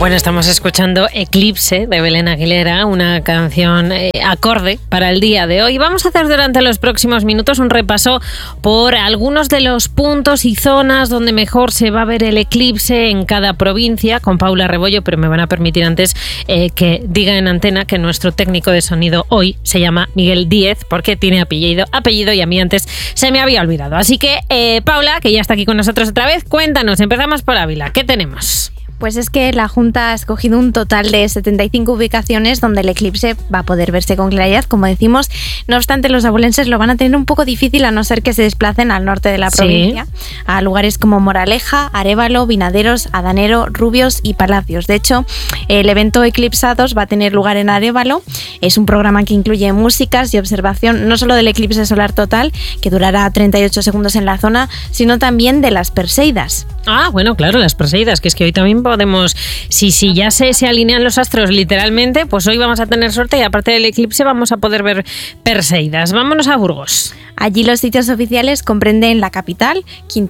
Bueno, estamos escuchando Eclipse de Belén Aguilera, una canción acorde para el día de hoy. Vamos a hacer durante los próximos minutos un repaso por algunos de los puntos y zonas donde mejor se va a ver el eclipse en cada provincia con Paula Rebollo, pero me van a permitir antes que diga en antena que nuestro técnico de sonido hoy se llama Miguel Díez porque tiene apellido y a mí antes se me había olvidado. Así que Paula, que ya está aquí con nosotros otra vez, cuéntanos, empezamos por Ávila, ¿qué tenemos? Pues es que la Junta ha escogido un total de 75 ubicaciones donde el eclipse va a poder verse con claridad, como decimos. No obstante, los abulenses lo van a tener un poco difícil a no ser que se desplacen al norte de la provincia, a lugares como Moraleja, Arévalo, Vinaderos, Adanero, Rubios y Palacios. De hecho, el evento Eclipsados va a tener lugar en Arévalo. Es un programa que incluye músicas y observación no solo del eclipse solar total, que durará 38 segundos en la zona, sino también de las Perseidas. Ah, bueno, claro, las Perseidas, que es que hoy también podemos, si ya se alinean los astros literalmente, pues hoy vamos a tener suerte y aparte del eclipse vamos a poder ver Perseidas. Vámonos a Burgos. Allí los sitios oficiales comprenden la capital,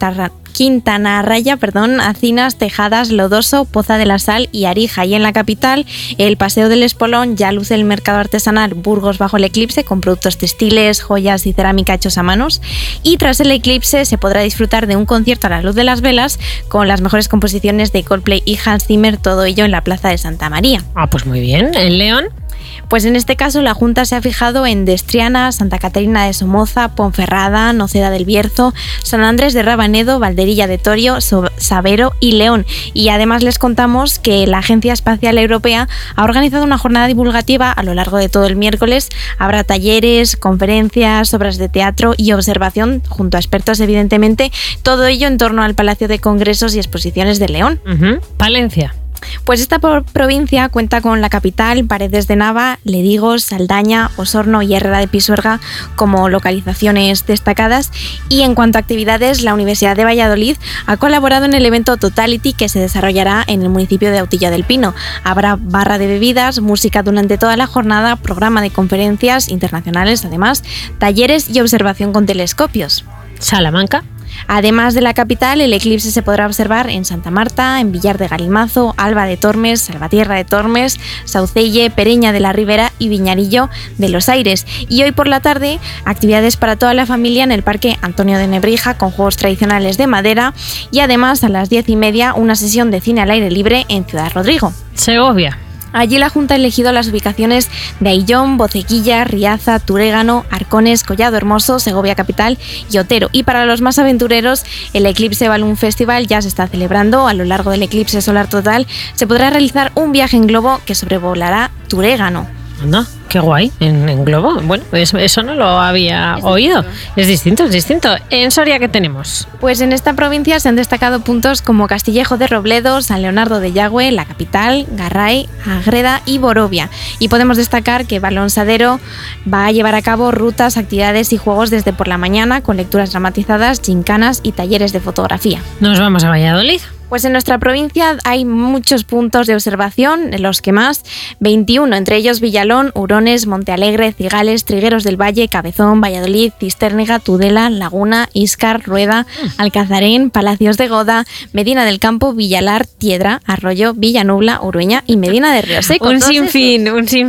Quintana Raya, Acinas, Tejadas, Lodoso, Poza de la Sal y Arija. Y en la capital, el Paseo del Espolón ya luce el mercado artesanal Burgos bajo el eclipse con productos textiles, joyas y cerámica hechos a manos. Y tras el eclipse se podrá disfrutar de un concierto a la luz de las velas con las mejores composiciones de Coldplay y Hans Zimmer, todo ello en la Plaza de Santa María. Ah, pues muy bien. ¿En León? Pues en este caso la Junta se ha fijado en Destriana, Santa Caterina de Somoza, Ponferrada, Noceda del Bierzo, San Andrés de Rabanedo, Valderilla de Torio, Sabero y León. Y además les contamos que la Agencia Espacial Europea ha organizado una jornada divulgativa a lo largo de todo el miércoles. Habrá talleres, conferencias, obras de teatro y observación junto a expertos, evidentemente. Todo ello en torno al Palacio de Congresos y Exposiciones de León. Palencia. Pues esta provincia cuenta con la capital, Paredes de Nava, Ledigos, Saldaña, Osorno y Herrera de Pisuerga como localizaciones destacadas. Y en cuanto a actividades, la Universidad de Valladolid ha colaborado en el evento Totality que se desarrollará en el municipio de Autilla del Pino. Habrá barra de bebidas, música durante toda la jornada, programa de conferencias internacionales, además, talleres y observación con telescopios. Salamanca. Además de la capital, el eclipse se podrá observar en Santa Marta, en Villar de Galimazo, Alba de Tormes, Salvatierra de Tormes, Saucelle, Pereña de la Ribera y Viñarillo de los Aires. Y hoy por la tarde, actividades para toda la familia en el Parque Antonio de Nebrija con juegos tradicionales de madera y además a las 10:30 una sesión de cine al aire libre en Ciudad Rodrigo. Segovia. Allí la Junta ha elegido las ubicaciones de Aillón, Bocequilla, Riaza, Turégano, Arcones, Collado Hermoso, Segovia Capital y Otero. Y para los más aventureros, el Eclipse Balloon Festival ya se está celebrando. A lo largo del eclipse solar total se podrá realizar un viaje en globo que sobrevolará Turégano. Anda, qué guay, en globo. Bueno, eso no lo había oído. Es distinto. ¿En Soria qué tenemos? Pues en esta provincia se han destacado puntos como Castillejo de Robledo, San Leonardo de Yagüe, la capital, Garray, Agreda y Borovia. Y podemos destacar que Balonsadero va a llevar a cabo rutas, actividades y juegos desde por la mañana con lecturas dramatizadas, gincanas y talleres de fotografía. Nos vamos a Valladolid. Pues en nuestra provincia hay muchos puntos de observación, los que más, 21, entre ellos Villalón, Hurones, Montealegre, Cigales, Trigueros del Valle, Cabezón, Valladolid, Cistérniga, Tudela, Laguna, Íscar, Rueda, Alcazarén, Palacios de Goda, Medina del Campo, Villalar, Tiedra, Arroyo, Villanubla, Urueña y Medina de Río Seco. Un sinfín.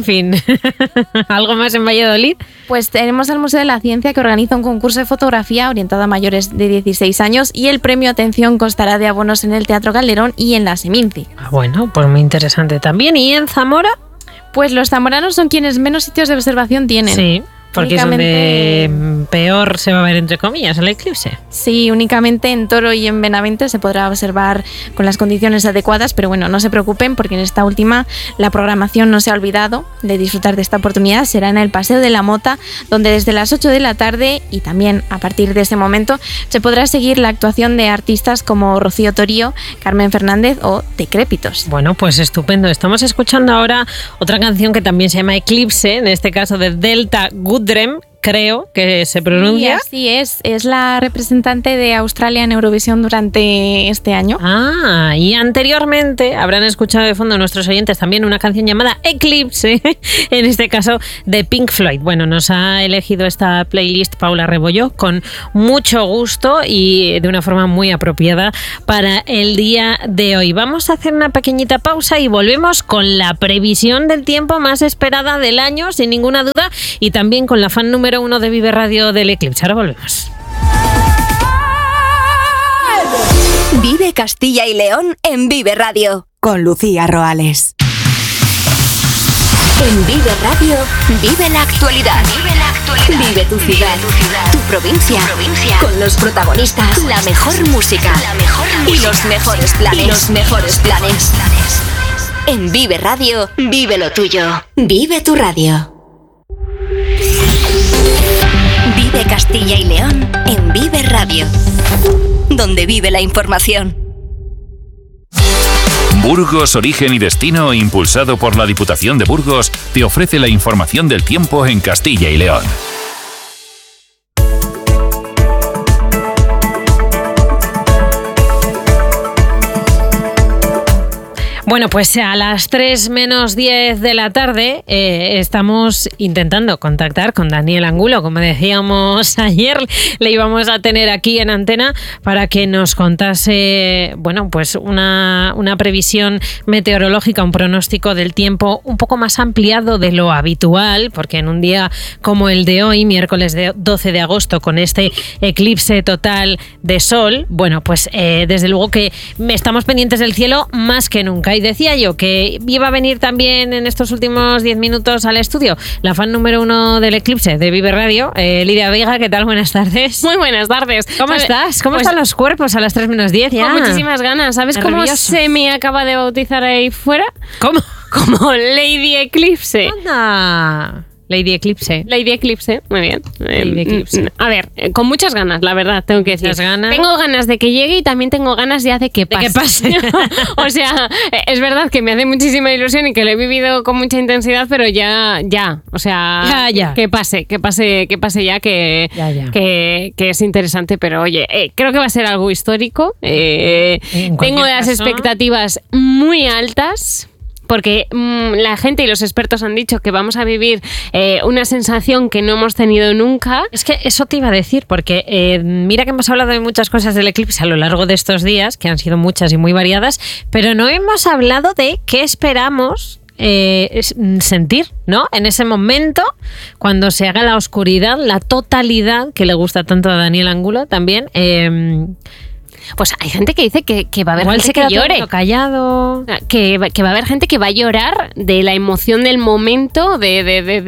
¿Algo más en Valladolid? Pues tenemos al Museo de la Ciencia que organiza un concurso de fotografía orientado a mayores de 16 años y el premio Atención constará de abonos en el Teatro Calderón y en la Seminci. Bueno, pues muy interesante también. ¿Y en Zamora? Pues los zamoranos son quienes menos sitios de observación tienen. Sí. Porque es donde peor se va a ver, entre comillas, el eclipse. Sí, únicamente en Toro y en Benavente se podrá observar con las condiciones adecuadas, pero bueno, no se preocupen porque en esta última la programación no se ha olvidado de disfrutar de esta oportunidad. Será en el Paseo de la Mota, donde desde las 8 de la tarde y también a partir de ese momento se podrá seguir la actuación de artistas como Rocío Torío, Carmen Fernández o Decrépitos. Bueno, pues estupendo. Estamos escuchando ahora otra canción que también se llama Eclipse, en este caso de Delta Goodrem, creo que se pronuncia. Sí, así es la representante de Australia en Eurovisión durante este año. Y anteriormente habrán escuchado de fondo nuestros oyentes también una canción llamada Eclipse, en este caso de Pink Floyd. Bueno, nos ha elegido esta playlist Paula Rebollo con mucho gusto y de una forma muy apropiada para el día de hoy. Vamos a hacer una pequeñita pausa y volvemos con la previsión del tiempo más esperada del año, sin ninguna duda, y también con la fan número 1 de Vive Radio del Eclipse. Ahora volvemos. Vive Castilla y León en Vive Radio con Lucía Roales. En Vive Radio, vive la actualidad. Vive tu ciudad, tu provincia, con los protagonistas, la mejor música y los mejores planes. En Vive Radio, vive lo tuyo. Vive tu radio. Vive Castilla y León en Vive Radio, donde vive la información. Burgos, origen y destino, impulsado por la Diputación de Burgos, te ofrece la información del tiempo en Castilla y León. Bueno, pues a las 3 menos 10 de la tarde estamos intentando contactar con Daniel Angulo. Como decíamos ayer, le íbamos a tener aquí en antena para que nos contase, bueno, pues una previsión meteorológica, un pronóstico del tiempo un poco más ampliado de lo habitual, porque en un día como el de hoy, miércoles 12 de agosto, con este eclipse total de sol, bueno, pues desde luego que estamos pendientes del cielo más que nunca. Y decía yo que iba a venir también en estos últimos 10 minutos al estudio la fan número 1 del Eclipse de Vive Radio, Lidia Veiga. ¿Qué tal? Buenas tardes. Muy buenas tardes. ¿Cómo estás? ¿Cómo están los cuerpos a las 3 menos 10 ya? Con muchísimas ganas. ¿Sabes cómo se me acaba de bautizar ahí fuera? ¿Cómo? Como Lady Eclipse. ¡Anda! Lady Eclipse. Lady Eclipse, muy bien. Lady Eclipse. A ver, con muchas ganas, la verdad, tengo que decir. ¿Muchas ganas? Tengo ganas de que llegue y también tengo ganas ya de que pase. De que pase. O sea, es verdad que me hace muchísima ilusión y que lo he vivido con mucha intensidad, pero ya. O sea, ya. que pase ya, que es interesante, pero oye, creo que va a ser algo histórico. Tengo las expectativas muy altas. Porque la gente y los expertos han dicho que vamos a vivir una sensación que no hemos tenido nunca. Es que eso te iba a decir, porque mira que hemos hablado de muchas cosas del eclipse a lo largo de estos días, que han sido muchas y muy variadas, pero no hemos hablado de qué esperamos sentir, ¿no? En ese momento, cuando se haga la oscuridad, la totalidad, que le gusta tanto a Daniel Angulo también. Pues hay gente que dice que va a haber igual gente se queda que llore. todo callado. Que va a haber gente que va a llorar de la emoción del momento, de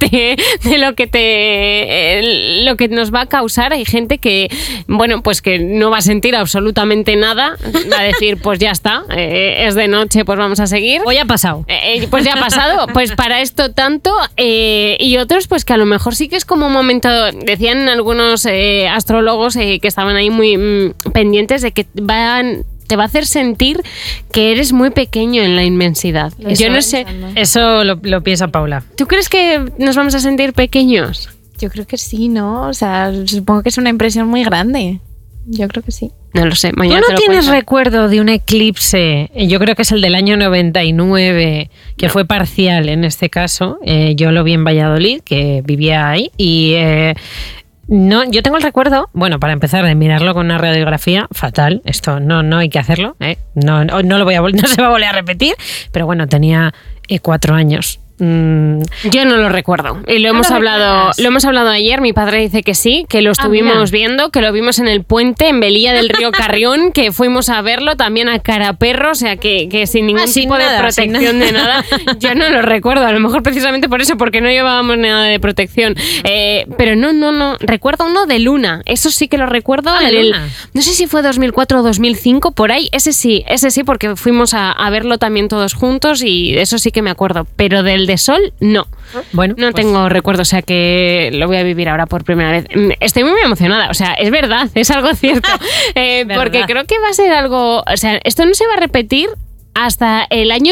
lo que nos va a causar. Hay gente que, bueno, pues que no va a sentir absolutamente nada. Va a decir, pues ya está, es de noche, pues vamos a seguir. O ya ha pasado. Pues ya ha pasado. Pues para esto tanto. Y otros, pues que a lo mejor sí que es como un momento. Decían algunos astrólogos que estaban ahí muy pendientes de que te va a hacer sentir que eres muy pequeño en la inmensidad. Yo no sé. Eso lo piensa Paula. ¿Tú crees que nos vamos a sentir pequeños? Yo creo que sí, ¿no? O sea, supongo que es una impresión muy grande. Yo creo que sí. No lo sé. Mañana ¿Tú no tienes recuerdo de un eclipse? Yo creo que es el del año 99, que fue parcial en este caso. Yo lo vi en Valladolid, que vivía ahí, y no, yo tengo el recuerdo, bueno, para empezar, de mirarlo con una radiografía fatal. Esto no hay que hacerlo, no se va a volver a repetir, pero bueno, tenía 4 años. Yo no lo recuerdo y lo hemos hablado ayer. Mi padre dice que sí, que lo estuvimos viendo, que lo vimos en el puente en Velilla del Río Carrión, que fuimos a verlo también a Caraperro, o sea que sin ningún tipo de protección de nada. Yo no lo recuerdo, a lo mejor precisamente por eso, porque no llevábamos nada de protección, pero no recuerdo uno de luna, eso sí que lo recuerdo. No sé si fue 2004 o 2005, por ahí, ese sí, porque fuimos a verlo también todos juntos y de eso sí que me acuerdo, pero del de sol, no. Bueno, no tengo recuerdo, o sea que lo voy a vivir ahora por primera vez. Estoy muy emocionada, o sea, es verdad, es algo cierto. Porque creo que va a ser algo, o sea, esto no se va a repetir hasta el año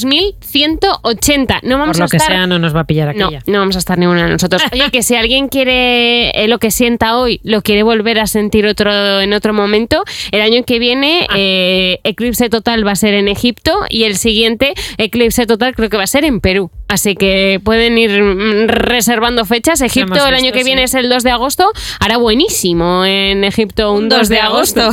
2180. No vamos Por lo a estar... que sea, no nos va a pillar aquella. No vamos a estar ninguna de nosotros. Oye, que si alguien quiere lo que sienta hoy, lo quiere volver a sentir en otro momento, el año que viene eclipse total va a ser en Egipto y el siguiente eclipse total creo que va a ser en Perú. Así que pueden ir reservando fechas. Egipto el año que viene es el 2 de agosto. Hará buenísimo en Egipto un 2 de agosto.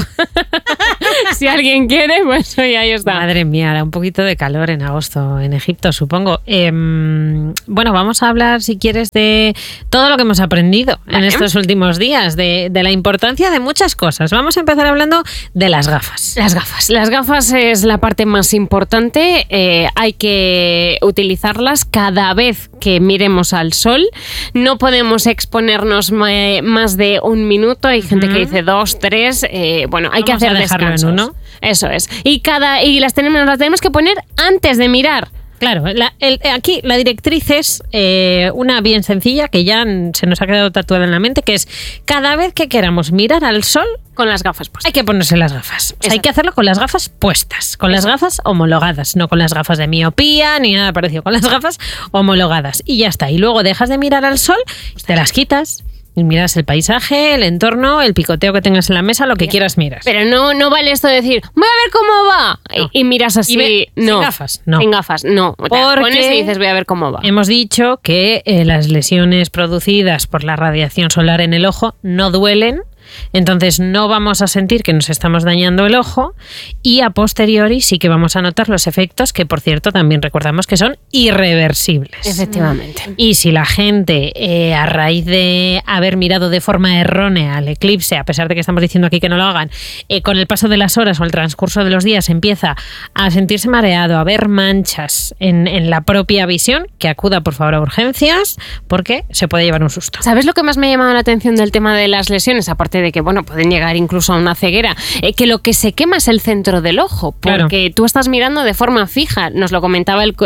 Si alguien quiere, pues oye, ahí está. Madre mía, hará un poquito de calor en agosto en Egipto, supongo. Bueno, vamos a hablar, si quieres, de todo lo que hemos aprendido en estos últimos días, de la importancia de muchas cosas. Vamos a empezar hablando de las gafas. Las gafas es la parte más importante. Hay que utilizarlas cada vez que miremos al sol. No podemos exponernos más de un minuto. Hay gente que dice 2, 3. Bueno, hay que hacer descansos. En uno. Eso es. Y las tenemos que poner antes de mirar. Claro, aquí la directriz es una bien sencilla que ya se nos ha quedado tatuada en la mente, que es cada vez que queramos mirar al sol, con las gafas puestas. Hay que ponerse las gafas. O sea, hay que hacerlo con las gafas puestas, con las gafas homologadas, no con las gafas de miopía ni nada parecido, con las gafas homologadas. Y ya está. Y luego dejas de mirar al sol, te las quitas. Y miras el paisaje, el entorno, el picoteo que tengas en la mesa, lo que quieras miras. Pero no vale esto de decir, voy a ver cómo va. No. Y miras así. No. Sin gafas, no. Sin gafas, no. Te pones y dices, voy a ver cómo va. Hemos dicho que las lesiones producidas por la radiación solar en el ojo no duelen. Entonces no vamos a sentir que nos estamos dañando el ojo y a posteriori sí que vamos a notar los efectos que, por cierto, también recordamos que son irreversibles. Efectivamente. Y si la gente, a raíz de haber mirado de forma errónea al eclipse, a pesar de que estamos diciendo aquí que no lo hagan, con el paso de las horas o el transcurso de los días empieza a sentirse mareado, a ver manchas en la propia visión, que acuda por favor a urgencias porque se puede llevar un susto. ¿Sabes lo que más me ha llamado la atención del tema de las lesiones? Aparte de que, bueno, pueden llegar incluso a una ceguera, que lo que se quema es el centro del ojo, porque tú estás mirando de forma fija. Nos lo comentaba el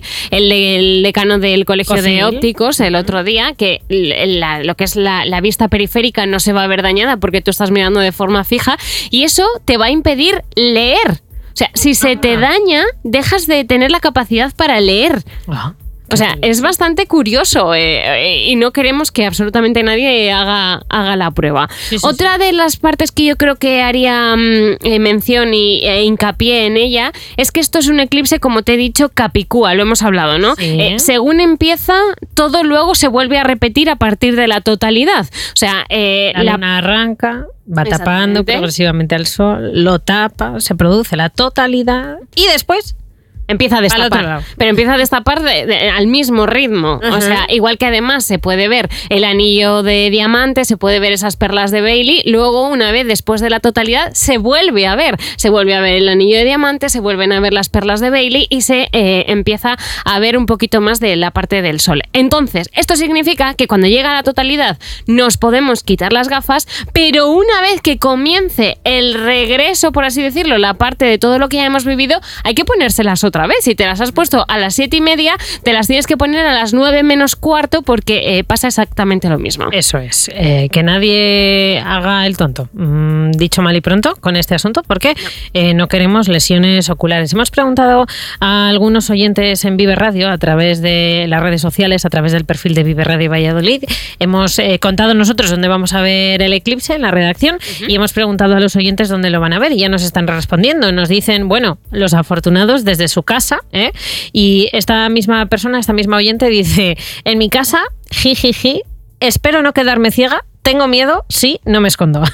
decano del Colegio de Ópticos el otro día, que lo que es la vista periférica no se va a ver dañada porque tú estás mirando de forma fija y eso te va a impedir leer. O sea, si se te daña, dejas de tener la capacidad para leer. O sea, es bastante curioso y no queremos que absolutamente nadie haga la prueba. Sí. Otra de las partes que yo creo que haría mención e hincapié en ella es que esto es un eclipse, como te he dicho, capicúa, lo hemos hablado, ¿no? Sí. Según empieza, todo luego se vuelve a repetir a partir de la totalidad. O sea, la luna arranca, va tapando progresivamente al sol, lo tapa, se produce la totalidad y después empieza a destapar, pero empieza a destapar al mismo ritmo. O sea, igual que además se puede ver el anillo de diamante, se puede ver esas perlas de Bailey, luego una vez después de la totalidad se vuelve a ver el anillo de diamante, se vuelven a ver las perlas de Bailey y se empieza a ver un poquito más de la parte del sol. Entonces, esto significa que cuando llega la totalidad nos podemos quitar las gafas, pero una vez que comience el regreso, por así decirlo, la parte de todo lo que ya hemos vivido, hay que ponérselas otra vez. Si te las has puesto a las 7:30, te las tienes que poner a las 9 menos cuarto porque pasa exactamente lo mismo. Eso es, que nadie haga el tonto, dicho mal y pronto, con este asunto, porque no queremos lesiones oculares. Hemos preguntado a algunos oyentes en Vive Radio a través de las redes sociales, a través del perfil de Vive Radio Valladolid. Hemos contado nosotros dónde vamos a ver el eclipse en la redacción y hemos preguntado a los oyentes dónde lo van a ver y ya nos están respondiendo. Nos dicen, bueno, los afortunados desde su casa, y esta misma oyente dice, en mi casa, jijiji, espero no quedarme ciega, tengo miedo, sí, no me escondo.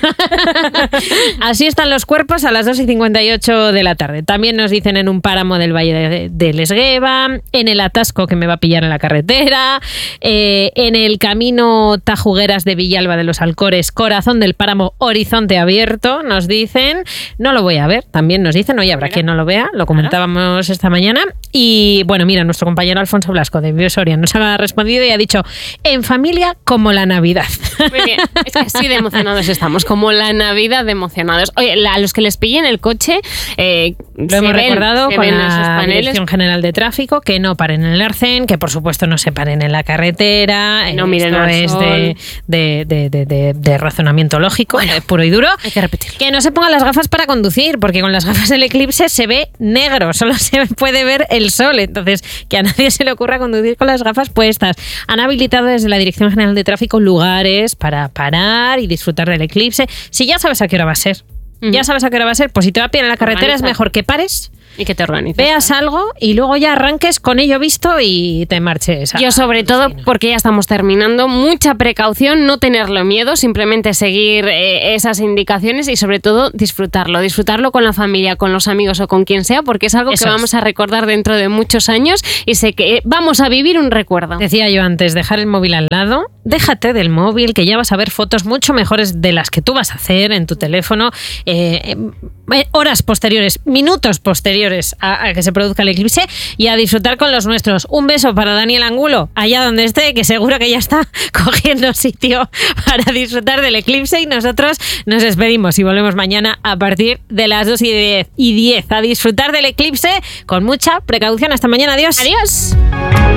Así están los cuerpos a las 2:58 de la tarde. También nos dicen en un páramo del Valle del Esgueva, en el atasco que me va a pillar en la carretera, en el camino Tajugueras de Villalba de los Alcores, corazón del páramo, horizonte abierto, nos dicen, no lo voy a ver. También nos dicen, oye, habrá quien no lo vea, lo comentábamos esta mañana. Y bueno, mira, nuestro compañero Alfonso Blasco de Vive Soria nos ha respondido y ha dicho: en familia como la Navidad. Muy bien, es que así de emocionados estamos, como la Navidad de emocionados. Oye, a los que les pillé en el coche, lo hemos recordado con la Dirección General de Tráfico, que no paren en el arcén, que por supuesto no se paren en la carretera. No miren al Esto sol. es de razonamiento lógico, puro y duro. Hay que repetirlo. Que no se pongan las gafas para conducir, porque con las gafas del eclipse se ve negro, solo se puede ver el sol. Entonces, que a nadie se le ocurra conducir con las gafas puestas. Han habilitado desde la Dirección General de Tráfico lugares para parar y disfrutar del eclipse. Si ya sabes a qué hora va a ser, pues si te va a pillar en la carretera es mejor que pares y que te organices. Veas algo y luego ya arranques con ello visto y te marches. Yo sobre todo, porque ya estamos terminando, mucha precaución, no tenerle miedo, simplemente seguir esas indicaciones y sobre todo disfrutarlo con la familia, con los amigos o con quien sea, porque es algo que vamos a recordar dentro de muchos años y sé que vamos a vivir un recuerdo. Decía yo antes, dejar el móvil al lado, déjate del móvil, que ya vas a ver fotos mucho mejores de las que tú vas a hacer en tu teléfono, horas posteriores, minutos posteriores a que se produzca el eclipse, y a disfrutar con los nuestros. Un beso para Daniel Angulo, allá donde esté, que seguro que ya está cogiendo sitio para disfrutar del eclipse, y nosotros nos despedimos y volvemos mañana a partir de las 2:10 a disfrutar del eclipse con mucha precaución. Hasta mañana, adiós. Adiós.